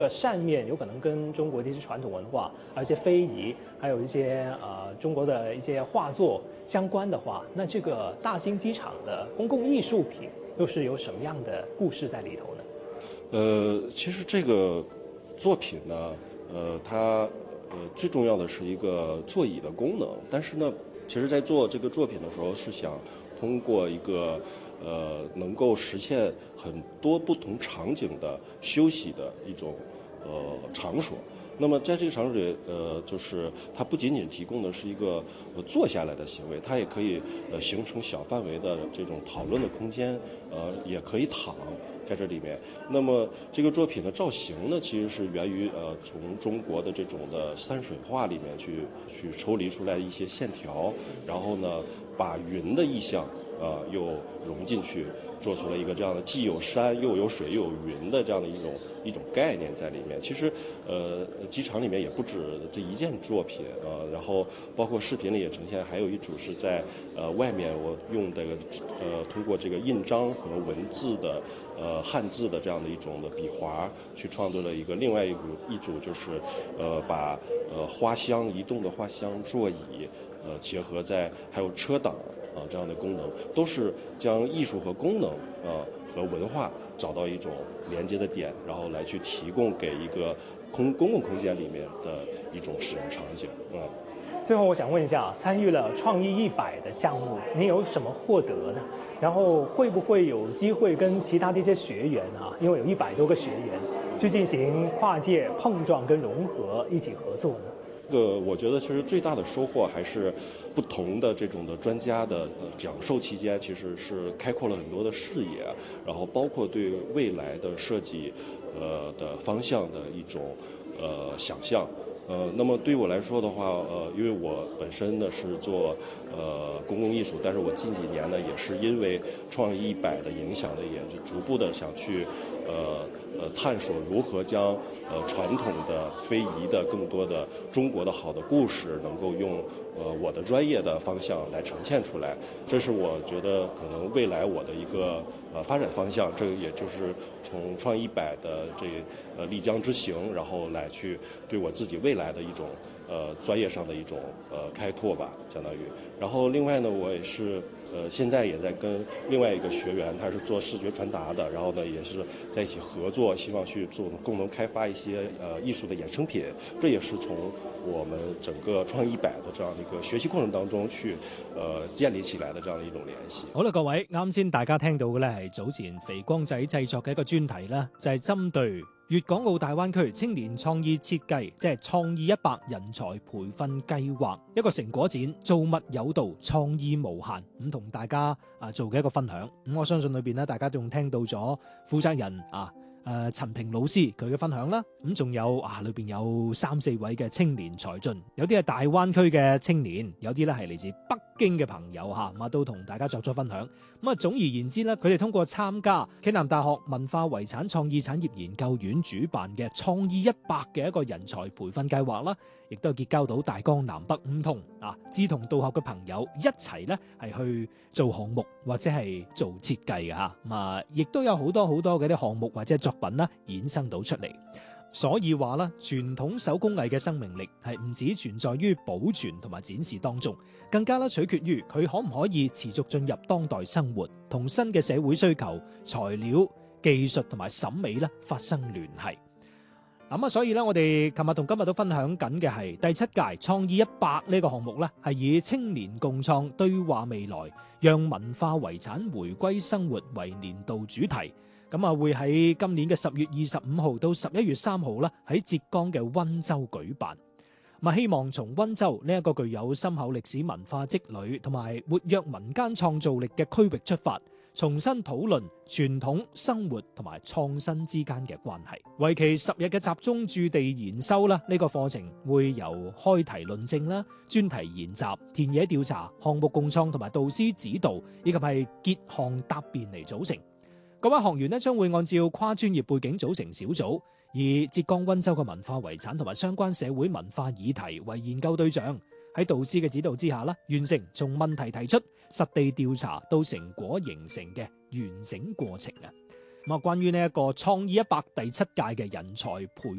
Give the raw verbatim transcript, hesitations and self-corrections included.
呃，扇面有可能跟中国的一些传统文化，而且非遗，还有一些呃中国的一些画作相关的话，那这个大兴机场的公共艺术品又是有什么样的故事在里头呢？ 呃，其实这个作品呢，呃，它呃最重要的是一个座椅的功能，但是呢，其实在做这个作品的时候是想通过一个呃能够实现很多不同场景的休息的一种呃场所。那么在这个场所里，呃，就是它不仅仅提供的是一个呃坐下来的行为，它也可以呃形成小范围的这种讨论的空间，呃，也可以躺在这里面。那么这个作品的造型呢，其实是源于呃从中国的这种的山水画里面去去抽离出来一些线条，然后呢把云的意象啊、呃、又融进去，做出了一个这样的既有山又有水又有云的这样的一种一种概念在里面。其实呃机场里面也不止这一件作品啊、呃，然后包括视频里也呈现，还有一组是在呃外面我用这个呃通过这个印章和文字的呃汉字的这样的一种的笔划去创作了一个另外一组一组就是呃把呃花香移动的花香座椅呃结合在还有车挡啊这样的功能，都是将艺术和功能啊和文化找到一种连接的点，然后来去提供给一个空公共空间里面的一种使用场景啊。 最后我想问一下，参与了创意一百的项目，你有什么获得呢？然后会不会有机会跟其他的一些学员啊，因为有一百多个学员，去进行跨界碰撞跟融合，一起合作呢？ 这个我觉得其实最大的收获还是不同的这种的专家的呃讲授期间，其实是开阔了很多的视野，然后包括对未来的设计呃的方向的一种呃想象。呃，那么对于我来说的话，呃，因为我本身呢是做呃公共艺术，但是我近几年呢也是因为创意一百的影响呢，也是逐步的想去呃呃探索如何将呃传统的非遗的更多的中国的好的故事，能够用呃我的专业的方向来呈现出来。这是我觉得可能未来我的一个呃发展方向。这个也就是从创意一百的这呃丽江之行，然后来去对我自己未来的一种呃专业上的一种呃开拓吧，相当于。然后另外呢，我也是呃现在也在跟另外一个学员，他是做视觉传达的，然后呢也是在一起合作，希望去做共同开发一些呃艺術的衍生品。這也是從我們整個創意一百的這樣的一個學習過程當中去呃建立起來的這樣的一種聯繫。 好啦，各位，啱先大家聽到嘅咧係早前肥光仔製作嘅一個專題啦，就係針對粵港澳大灣區青年創意設計，即係創意一百人才培訓計劃一個成果展，造物有道，創意無限，咁同大家啊做嘅一個分享。咁我相信裏邊咧，大家都仲聽到咗負責人啊。誒、呃、陳平老師佢嘅分享啦，咁仲有啊，裏邊有三四位嘅青年才俊，有啲係大灣區嘅青年，有啲咧係嚟自北京嘅朋友嚇，咁啊都同大家作咗分享。咁啊總而言之咧，佢哋通過參加暨南大學文化遺產創意產業研究院主辦嘅創意一百嘅一個人才培訓計劃啦，亦都係結交到大江南北唔同啊志同道合嘅朋友一齊咧係去做項目或者係做設計嘅嚇，咁啊亦都有好多好多嘅啲項目或者作品啦衍生到出嚟。所以話啦，傳統手工藝嘅生命力係唔止存在於保存同埋展示當中，更加啦取決於佢可唔可以持續進入當代生活，同新嘅社會需求、材料、技術同埋審美咧發生聯繫。咁啊，所以咧，我哋琴日同今日都分享緊嘅係第七屆創意一百呢個項目咧，係以青年共創對話未來，讓文化遺產回歸生活為年度主題。咁啊，會喺今年嘅十月二十五號到十一月三號啦，喺浙江嘅溫州舉辦。咁啊，希望從溫州呢一個具有深厚歷史文化積累同埋活躍民間創造力嘅區域出發，重新討論傳統生活同埋創新之間嘅關係。為期十日嘅集中駐地研修啦，呢個課程會由開題論證啦、專題研習、田野調查、項目共創同埋導師指導，以及係結項答辯嚟組成。各位學員咧將會按照跨專業背景組成小組，以浙江溫州嘅文化遺產同埋相關社會文化議題為研究對象，喺導師嘅指導之下啦，完成從問題提出、實地調查到成果形成嘅完整過程啊！ 咁啊，關於呢一個創意一百第七屆嘅人才培